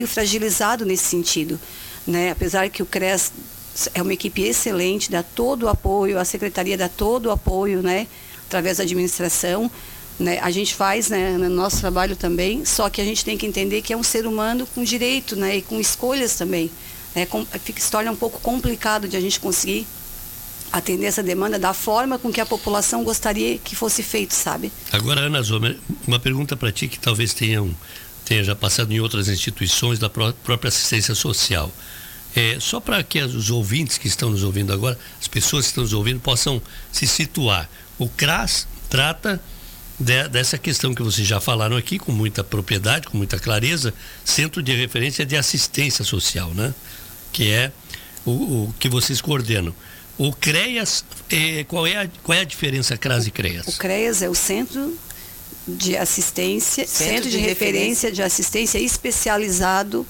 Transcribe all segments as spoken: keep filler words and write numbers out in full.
fragilizado nesse sentido, né? Apesar que o CREAS é uma equipe excelente, dá todo o apoio, a secretaria dá todo o apoio, né? Através da administração, né? A gente faz, né, no nosso trabalho também, só que a gente tem que entender que é um ser humano com direito, né? E com escolhas também, né? Com, fica, se torna um pouco complicado de a gente conseguir atender essa demanda da forma com que a população gostaria que fosse feito, sabe? Agora, Ana Zomer, uma pergunta para ti que talvez tenham, tenha já passado em outras instituições da pró- própria assistência social. É, só para que os ouvintes que estão nos ouvindo agora, as pessoas que estão nos ouvindo, possam se situar. O CRAS trata de, dessa questão que vocês já falaram aqui, com muita propriedade, com muita clareza, Centro de Referência de Assistência Social, né? Que é o, o que vocês coordenam. O CREAS, é, qual, é a, qual é a diferença CRAS e CREAS? O CREAS é o Centro de Assistência, Centro, Centro de, de referência, referência de Assistência Especializado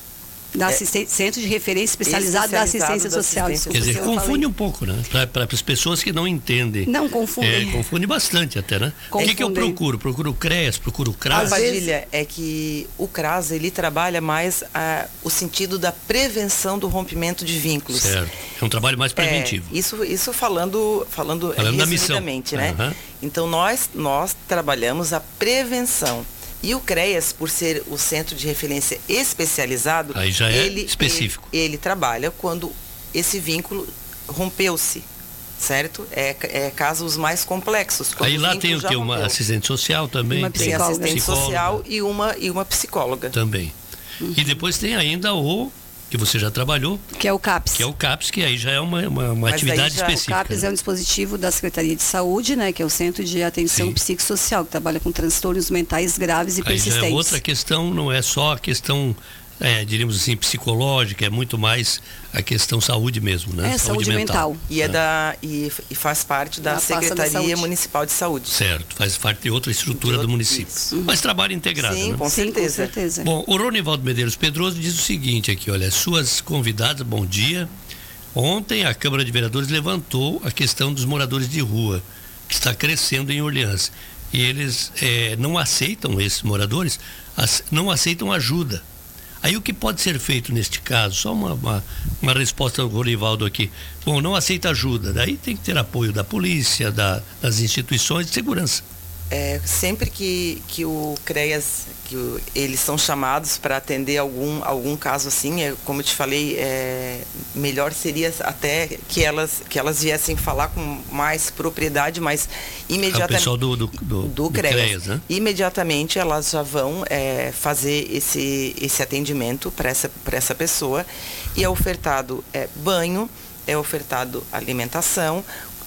da assistência, é, Centro de Referência Especializado, especializado da Assistência da Social. Assistência. Quer dizer, confunde um pouco, né? Para as pessoas que não entendem. Não, confundem. É, confunde bastante até, né? O que, que eu procuro? Procuro o CREAS, procuro o CRAS? A Padilha, é que o CRAS, ele trabalha mais a, o sentido da prevenção do rompimento de vínculos. Certo. É um trabalho mais preventivo. É, isso, isso falando, falando, falando resumidamente, né? Uhum. Então, nós, nós trabalhamos a prevenção. E o CREAS, por ser o Centro de Referência Especializado, aí já é ele, específico. Ele, ele trabalha quando esse vínculo rompeu-se, certo? É, é casos mais complexos. Aí lá tem o quê? Uma assistente social também? Uma tem assistente social e uma, e uma psicóloga. Também. Uhum. E depois tem ainda o... que você já trabalhou. Que é o CAPS. Que é o CAPS, que aí já é uma, uma, uma atividade já, específica. O CAPS, né? É um dispositivo da Secretaria de Saúde, né? Que é o Centro de Atenção Sim. Psicossocial, que trabalha com transtornos mentais graves e aí persistentes. Já é outra questão, não é só a questão, é, diríamos assim, psicológica, é muito mais a questão saúde mesmo, né? É, saúde, saúde mental. mental. E, é da, e, e faz parte da, da Secretaria Municipal de Saúde. Certo, faz parte de outra estrutura de outro, do município. Uhum. Mas trabalho integrado, Sim, né? com certeza. Sim, com certeza. Bom, o Ronivaldo Medeiros Pedroso diz o seguinte aqui, olha, suas convidadas, bom dia. Ontem a Câmara de Vereadores levantou a questão dos moradores de rua, que está crescendo em Orleans. E eles é, não aceitam, esses moradores, não aceitam ajuda. Aí o que pode ser feito neste caso? Só uma, uma, uma resposta ao Ronivaldo aqui. Bom, não aceita ajuda, daí tem que ter apoio da polícia, da, das instituições de segurança. É, sempre que, que o CREAS, que o, eles são chamados para atender algum, algum caso assim, é, como eu te falei, é, melhor seria até que elas, que elas viessem falar com mais propriedade, mas imediatamente... É o pessoal do, do, do, do, do CREAS, CREAS, né? Imediatamente elas já vão é, fazer esse, esse atendimento para essa, para essa pessoa, e é ofertado é, banho, é ofertado alimentação.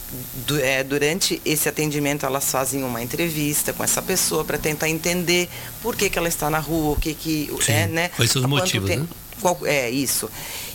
Du, é, durante esse atendimento elas fazem uma entrevista com essa pessoa para tentar entender por que que ela está na rua, o que que Sim, é, né? Quais são os motivos, tem, né? Qual, é isso.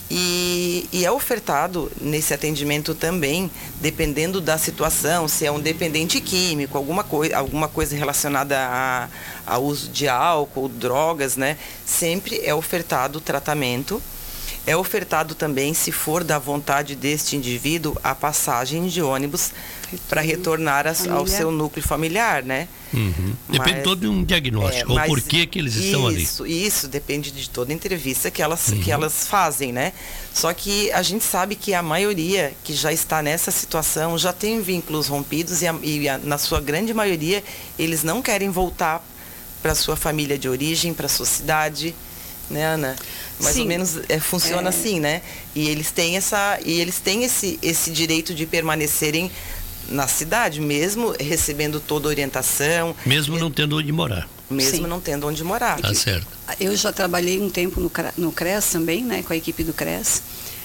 E, e é ofertado nesse atendimento também, dependendo da situação, se é um dependente químico, alguma coisa, alguma coisa relacionada a, a uso de álcool, drogas, né? Sempre é ofertado tratamento. É ofertado também, se for da vontade deste indivíduo, a passagem de ônibus para retornar a, ao seu núcleo familiar, né? Uhum. Depende mas, todo de um diagnóstico, é, ou por que que eles estão ali. Isso, isso depende de toda entrevista que elas, uhum. que elas fazem, né? Só que a gente sabe que a maioria que já está nessa situação já tem vínculos rompidos e, a, e a, na sua grande maioria eles não querem voltar para sua família de origem, para sua cidade, né, Ana? Mais Sim. ou menos é, funciona é. assim, né? E eles têm essa, e eles têm esse, esse direito de permanecerem na cidade, mesmo recebendo toda a orientação. Mesmo não tendo onde morar. Mesmo Sim. não tendo onde morar. Tá certo. Eu já trabalhei um tempo no, no CREAS também, né? Com a equipe do CREAS.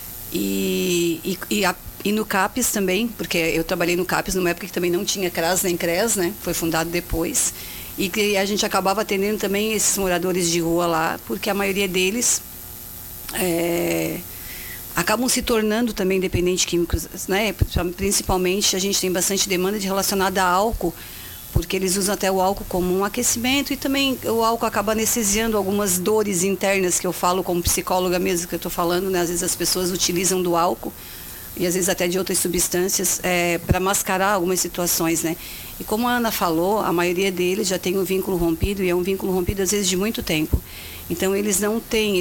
E, e, e, a, e no CAPS também, porque eu trabalhei no CAPS numa época que também não tinha CRAS nem CREAS, né? Foi fundado depois. E que a gente acabava atendendo também esses moradores de rua lá, porque a maioria deles é, acabam se tornando também dependentes químicos, né? Principalmente a gente tem bastante demanda de relacionada a álcool, porque eles usam até o álcool como um aquecimento, e também o álcool acaba anestesiando algumas dores internas, que eu falo como psicóloga mesmo, que eu estou falando, né? Às vezes as pessoas utilizam do álcool e às vezes até de outras substâncias é, para mascarar algumas situações, né? E como a Ana falou, a maioria deles já tem um vínculo rompido, e é um vínculo rompido às vezes de muito tempo. Então eles não têm